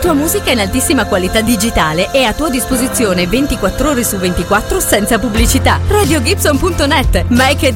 tua musica in altissima qualità digitale e a tua disposizione 24 ore su 24 senza pubblicità. RadioGibson.net. Make a